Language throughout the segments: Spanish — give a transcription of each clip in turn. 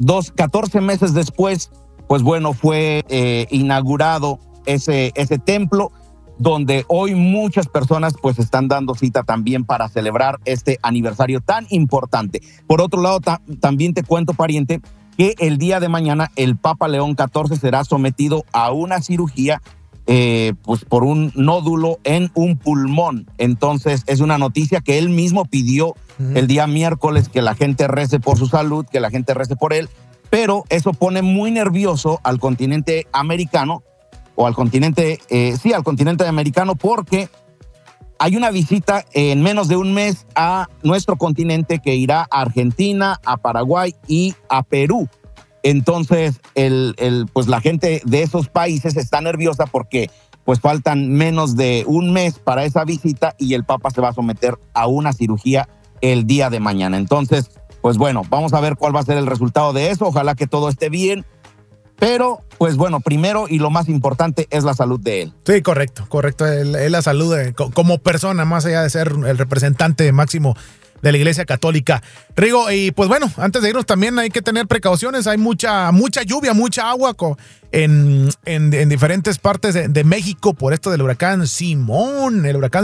14 meses después, pues bueno, fue inaugurado ese templo, donde hoy muchas personas pues están dando cita también para celebrar este aniversario tan importante. Por otro lado, también te cuento, pariente, que el día de mañana el Papa León XIV será sometido a una cirugía pues por un nódulo en un pulmón. Entonces es una noticia que él mismo pidió el día miércoles, que la gente rece por su salud, que la gente rece por él, pero eso pone muy nervioso al continente americano, o al continente americano, porque hay una visita en menos de un mes a nuestro continente que irá a Argentina, a Paraguay y a Perú. Entonces, pues la gente de esos países está nerviosa porque pues faltan menos de un mes para esa visita y el Papa se va a someter a una cirugía el día de mañana. Entonces, pues bueno, vamos a ver cuál va a ser el resultado de eso. Ojalá que todo esté bien. Pero, pues bueno, primero y lo más importante es la salud de él. Sí, correcto. Es la salud como persona, más allá de ser el representante máximo de la Iglesia Católica. Rigo, y pues bueno, antes de irnos también hay que tener precauciones. Hay mucha lluvia, mucha agua en diferentes partes de México por esto del huracán Simón,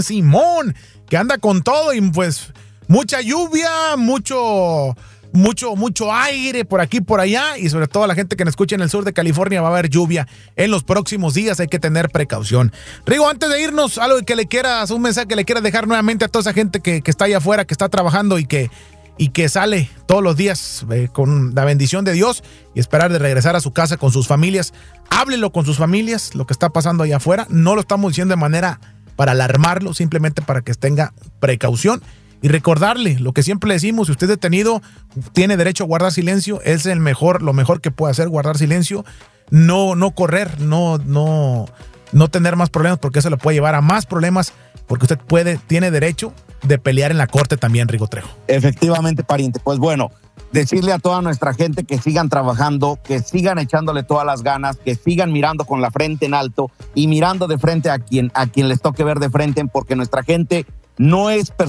que anda con todo y pues mucha lluvia, mucho aire por aquí, por allá, y sobre todo la gente que nos escucha en el sur de California va a haber lluvia en los próximos días, hay que tener precaución. Rigo, antes de irnos, algo que le quieras, un mensaje que le quieras dejar nuevamente a toda esa gente que está allá afuera, que está trabajando y que sale todos los días con la bendición de Dios y esperar de regresar a su casa con sus familias. Háblelo con sus familias, lo que está pasando allá afuera. No lo estamos diciendo de manera para alarmarlo, simplemente para que tenga precaución. Y recordarle lo que siempre le decimos: si usted es detenido, tiene derecho a guardar silencio. Es lo mejor que puede hacer, guardar silencio. No correr, no tener más problemas, porque eso le puede llevar a más problemas, porque usted tiene derecho de pelear en la corte también, Rigo Trejo. Efectivamente, pariente. Pues bueno, decirle a toda nuestra gente que sigan trabajando, que sigan echándole todas las ganas, que sigan mirando con la frente en alto y mirando de frente a quien les toque ver de frente, porque nuestra gente no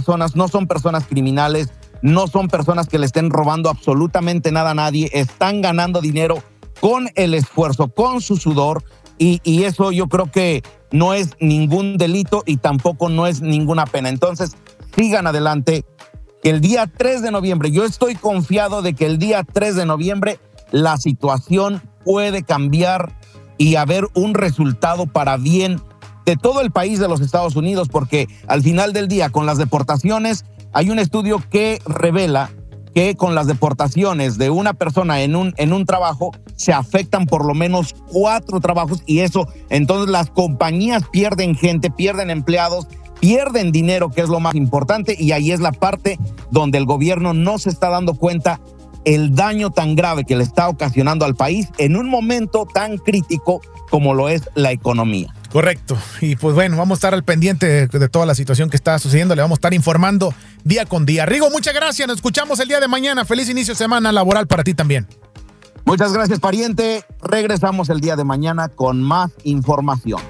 son personas criminales, no son personas que le estén robando absolutamente nada a nadie, están ganando dinero con el esfuerzo, con su sudor, y eso yo creo que no es ningún delito y tampoco no es ninguna pena. Entonces, sigan adelante, que el día 3 de noviembre, yo estoy confiado de que el día 3 de noviembre la situación puede cambiar y haber un resultado para bien de todo el país de los Estados Unidos, porque al final del día, con las deportaciones, hay un estudio que revela que con las deportaciones de una persona en un trabajo se afectan por lo menos 4 trabajos, y eso, entonces las compañías pierden gente, pierden empleados, pierden dinero, que es lo más importante, y ahí es la parte donde el gobierno no se está dando cuenta el daño tan grave que le está ocasionando al país en un momento tan crítico como lo es la economía. Correcto. Y pues bueno, vamos a estar al pendiente de toda la situación que está sucediendo. Le vamos a estar informando día con día. Rigo, muchas gracias. Nos escuchamos el día de mañana. Feliz inicio de semana laboral para ti también. Muchas gracias, pariente. Regresamos el día de mañana con más información.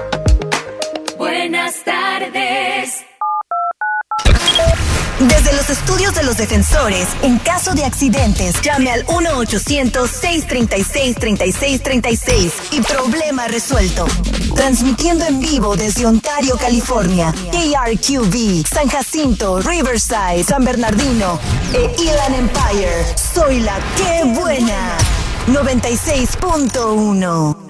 Buenas tardes. Desde los estudios de los defensores, en caso de accidentes, llame al 1-800-636-3636 y problema resuelto. Transmitiendo en vivo desde Ontario, California, KRQV, San Jacinto, Riverside, San Bernardino e Inland Empire. Soy la que buena. 96.1.